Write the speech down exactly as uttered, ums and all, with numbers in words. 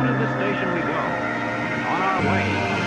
to the station we go. On our way,